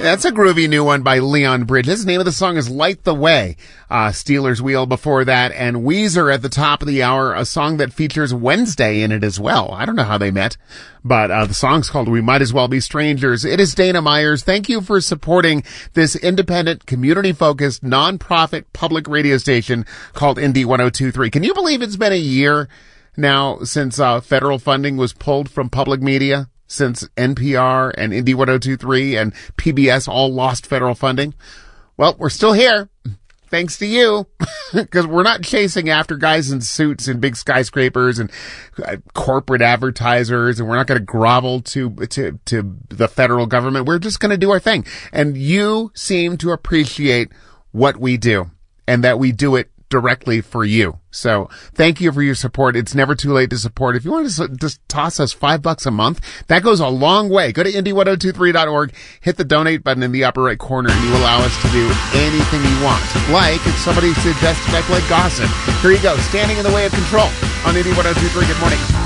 That's a groovy new one by Leon Bridges. The name of the song is Light the Way. Steelers Wheel before that, and Weezer at the top of the hour, a song that features Wednesday in it as well. I don't know how they met, but the song's called We Might As Well Be Strangers. It is Dana Myers. Thank you for supporting this independent, community-focused, non-profit public radio station called Indie 102.3. Can you believe it's been a year now since federal funding was pulled from public media? Since NPR and Indie 102.3 and PBS all lost federal funding? Well, we're still here. Thanks to you. Because we're not chasing after guys in suits and big skyscrapers and corporate advertisers, and we're not going to grovel to the federal government. We're just going to do our thing. And you seem to appreciate what we do and that we do it directly for you. So thank you for your support. It's never too late to support. If you want to just toss us $5 a month, that goes a long way. Go to indie1023.org, hit the donate button in the upper right corner, and you allow us to do anything you want. Like if somebody suggests I play gossip. Here you go, Standing in the Way of Control on Indie 102.3. Good morning.